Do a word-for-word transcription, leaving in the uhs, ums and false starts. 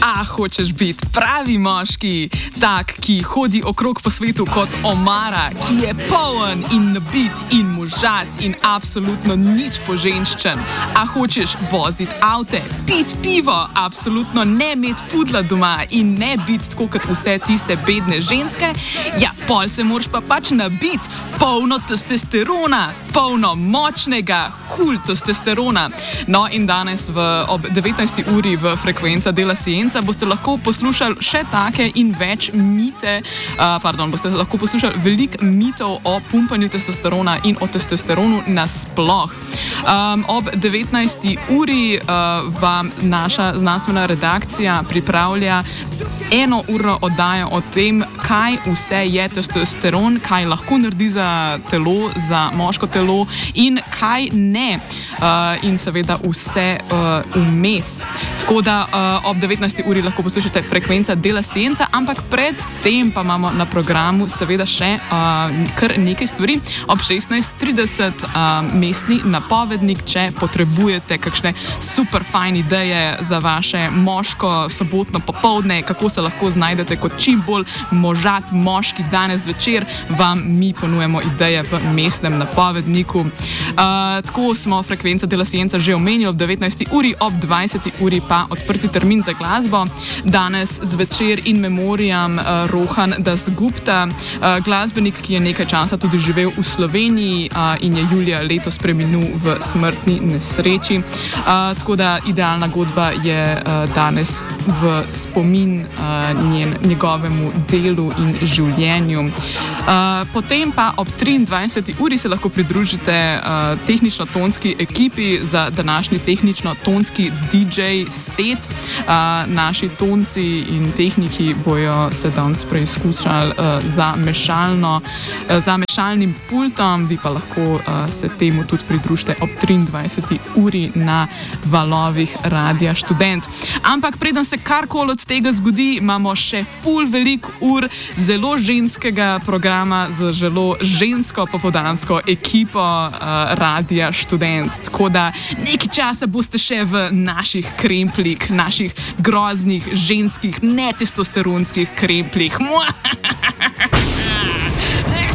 A hočeš biti pravi moški, tak, ki hodi okrog po svetu kot omara, ki je poln in nabit in možat in absolutno nič poženščen. A hočeš voziti avte, pit pivo, absolutno ne imeti pudla doma in ne biti tako kot vse tiste bedne ženske? Ja, pol se moraš pa pač nabiti, polno testosterona, polno močnega, kul testosterona. No in danes v, ob devetnajsti uri v Frekvenca dela Scienza boste lahko poslušali še take in več mite, uh, pardon, boste lahko poslušali veliko mitov o pumpanju testosterona in o testosteronu nasploh. Um, ob devetnajsti uri uh, vam naša znanstvena redakcija pripravlja eno urno oddajo o tem, kaj vse je testosteron, kaj lahko naredi za telo, za moško telo in kaj ne. Uh, in seveda vse uh, vmes. Tako da uh, ob devetnajsti uri lahko poslušate Frekvenca dela Scienza, ampak pred tem pa imamo na programu seveda še uh, kar nekaj stvari. Ob šestnajst trideset uh, mestni napovednik, če potrebujete kakšne super fajn ideje za vaše moško sobotno popoldne, kako se lahko znajdete kot čim bolj možat moški danes večer, vam mi ponujemo ideje v mestnem napovedniku. Uh, tako smo Frekvenca dela Scienza že omenili ob devetnajsti uri, ob dvajseti uri pa odprti termin za glasbo. Danes zvečer in memorijam uh, Rohan Dasgupta, uh, glasbenik, ki je nekaj časa tudi živel v Sloveniji uh, in je julija letos preminul v smrtni nesreči. Uh, tako da idealna godba je uh, danes v spomin uh, njen, njegovemu delu in življenju. Uh, potem pa ob triindvajseti uri se lahko pridružite uh, tehnično-tonski ekipi za današnji tehnično-tonski D J set. Uh, naši tonci in tehniki bojo se danes preizkušali uh, za, mešalno, uh, za mešalnim pultom, vi pa lahko uh, se temu tudi pridružite ob triindvajseti uri na valovih Radia Študent. Ampak preden se karkoli od tega zgodi, imamo še ful velik ur zelo ženskega programa z zelo žensko popoldansko ekipo uh, Radia Študent. Tako da nekaj časa boste še v naših krempljih, naših groznih ženskih netestosteronskih krempljih.